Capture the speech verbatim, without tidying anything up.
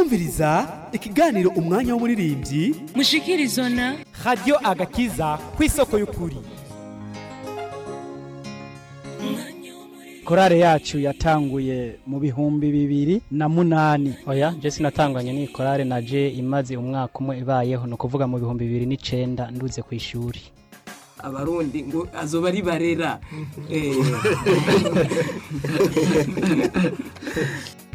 kumviriza ikiganiro umwanya w'umuririmbyi mushikirizwa na Radio Agakiza kw'isoko y'ukuri. Korale yacu yatanguye mu bihumbi bibiri na munani. Oya, je sinatanganye ni korale naje imaze umwaka umwe ibayeho, no kuvuga mu bihumbi bibiri n'icenda nduze ku ishuri. Abarundi ngo azoba ari barera. eh